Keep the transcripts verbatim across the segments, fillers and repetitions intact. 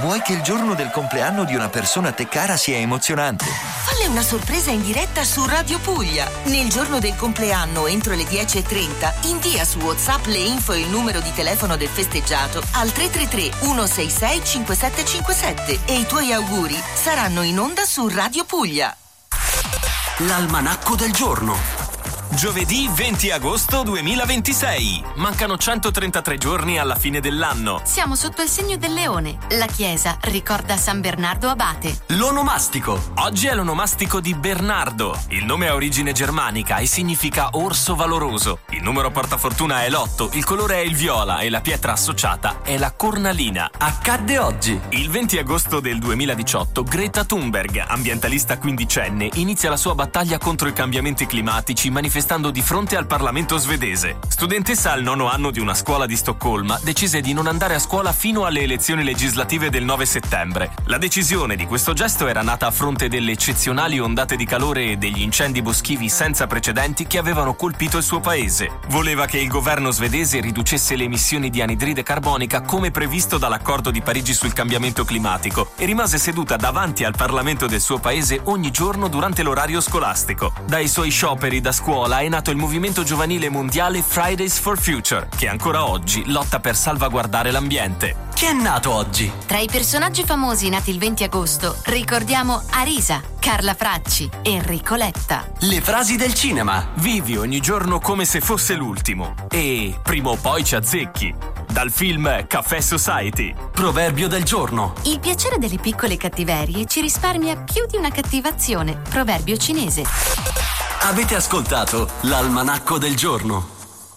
Vuoi che il giorno del compleanno di una persona a te cara sia emozionante? Falle una sorpresa in diretta su Radio Puglia. Nel giorno del compleanno, entro le dieci e trenta, invia su WhatsApp le info e il numero di telefono del festeggiato al tre tre tre uno sei sei cinque sette cinque sette e i tuoi auguri saranno in onda su Radio Puglia. L'almanacco del giorno. Giovedì venti agosto duemilaventisei. Mancano centotrentatré giorni alla fine dell'anno. Siamo sotto il segno del leone. La chiesa ricorda San Bernardo Abate. L'onomastico. Oggi è l'onomastico di Bernardo. Il nome ha origine germanica e significa orso valoroso. Il numero portafortuna è l'otto, il colore è il viola e la pietra associata è la cornalina. Accadde oggi. Il venti agosto del duemiladiciotto Greta Thunberg, ambientalista quindicenne, inizia la sua battaglia contro i cambiamenti climatici manifestando di fronte al Parlamento svedese. Studentessa al nono anno di una scuola di Stoccolma, decise di non andare a scuola fino alle elezioni legislative del nove settembre. La decisione di questo gesto era nata a fronte delle eccezionali ondate di calore e degli incendi boschivi senza precedenti che avevano colpito il suo paese. Voleva che il governo svedese riducesse le emissioni di anidride carbonica come previsto dall'accordo di Parigi sul cambiamento climatico e rimase seduta davanti al Parlamento del suo paese ogni giorno durante l'orario scolastico. Dai suoi scioperi da scuola è nato il movimento giovanile mondiale Fridays for Future, che ancora oggi lotta per salvaguardare l'ambiente. Chi è nato oggi? Tra i personaggi famosi nati il venti agosto ricordiamo Arisa, Carla Fracci, Enrico Letta. Le frasi del cinema. Vivi ogni giorno come se fosse l'ultimo e prima o poi ci azzecchi. Dal film Caffè Society. Proverbio del giorno. Il piacere delle piccole cattiverie ci risparmia più di una cattivazione. Proverbio cinese. Avete ascoltato l'almanacco del giorno.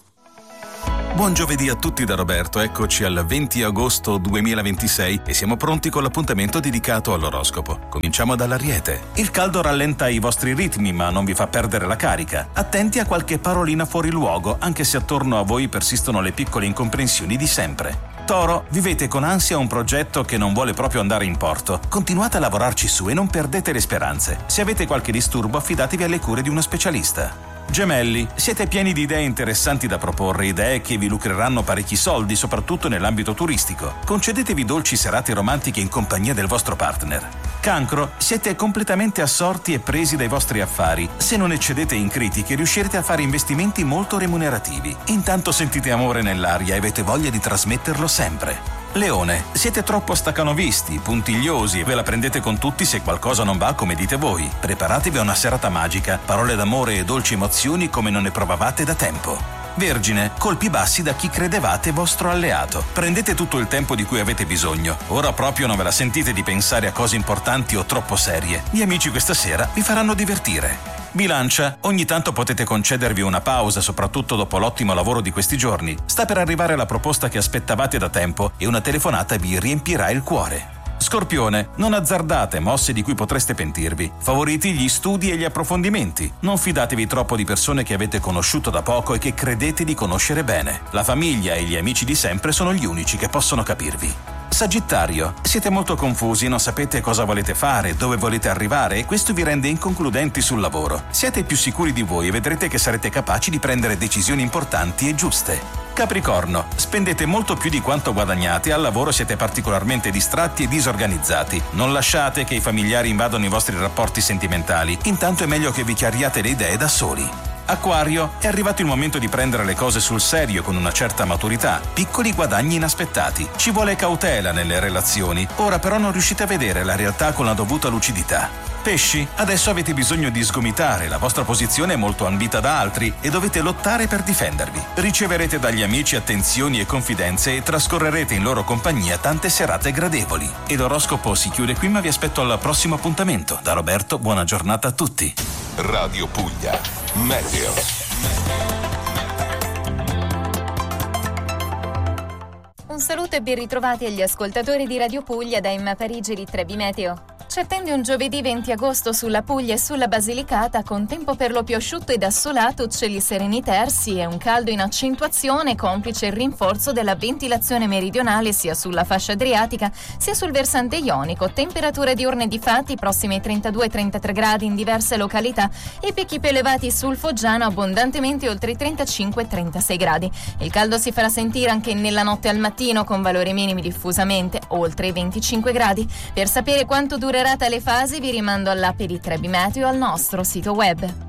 Buon giovedì a tutti da Roberto, eccoci al venti agosto duemilaventisei e siamo pronti con l'appuntamento dedicato all'oroscopo. Cominciamo dall'Ariete. Il caldo rallenta i vostri ritmi ma non vi fa perdere la carica. Attenti a qualche parolina fuori luogo, anche se attorno a voi persistono le piccole incomprensioni di sempre. Toro, vivete con ansia un progetto che non vuole proprio andare in porto. Continuate a lavorarci su e non perdete le speranze. Se avete qualche disturbo, affidatevi alle cure di uno specialista. Gemelli, siete pieni di idee interessanti da proporre, idee che vi lucreranno parecchi soldi, soprattutto nell'ambito turistico. Concedetevi dolci serate romantiche in compagnia del vostro partner. Cancro, siete completamente assorti e presi dai vostri affari. Se non eccedete in critiche, riuscirete a fare investimenti molto remunerativi. Intanto sentite amore nell'aria e avete voglia di trasmetterlo sempre. Leone, siete troppo staccanovisti, puntigliosi e ve la prendete con tutti se qualcosa non va come dite voi. Preparatevi a una serata magica, parole d'amore e dolci emozioni come non ne provavate da tempo. Vergine, colpi bassi da chi credevate vostro alleato. Prendete tutto il tempo di cui avete bisogno. Ora proprio non ve la sentite di pensare a cose importanti o troppo serie. Gli amici questa sera vi faranno divertire. Bilancia, ogni tanto potete concedervi una pausa, soprattutto dopo l'ottimo lavoro di questi giorni. Sta per arrivare la proposta che aspettavate da tempo e una telefonata vi riempirà il cuore. Scorpione, non azzardate mosse di cui potreste pentirvi. Favoriti gli studi e gli approfondimenti. Non fidatevi troppo di persone che avete conosciuto da poco e che credete di conoscere bene. La famiglia e gli amici di sempre sono gli unici che possono capirvi. Sagittario, siete molto confusi, non sapete cosa volete fare, dove volete arrivare e questo vi rende inconcludenti sul lavoro. Siete più sicuri di voi e vedrete che sarete capaci di prendere decisioni importanti e giuste. Capricorno, spendete molto più di quanto guadagnate e al lavoro siete particolarmente distratti e disorganizzati. Non lasciate che i familiari invadano i vostri rapporti sentimentali, intanto è meglio che vi chiariate le idee da soli. Acquario, è arrivato il momento di prendere le cose sul serio con una certa maturità, piccoli guadagni inaspettati. Ci vuole cautela nelle relazioni, ora però non riuscite a vedere la realtà con la dovuta lucidità. Pesci, adesso avete bisogno di sgomitare, la vostra posizione è molto ambita da altri e dovete lottare per difendervi. Riceverete dagli amici attenzioni e confidenze e trascorrerete in loro compagnia tante serate gradevoli. E l'oroscopo si chiude qui, ma vi aspetto al prossimo appuntamento. Da Roberto, buona giornata a tutti. Radio Puglia, Meteo. Un saluto e ben ritrovati agli ascoltatori di Radio Puglia da Emma Parigi di Trebi Meteo. Ci attende un giovedì venti agosto sulla Puglia e sulla Basilicata con tempo per lo più asciutto ed assolato, cieli sereni tersi e un caldo in accentuazione, complice il rinforzo della ventilazione meridionale sia sulla fascia adriatica sia sul versante ionico. Temperature diurne di fatti prossime ai trentadue trentatré gradi in diverse località e picchi più elevati sul Foggiano abbondantemente oltre i trentacinque trentasei gradi. Il caldo si farà sentire anche nella notte al mattino con valori minimi diffusamente oltre i venticinque gradi. Per sapere quanto durerà tale fase vi rimando all'app di Trebi Meteo al nostro sito web.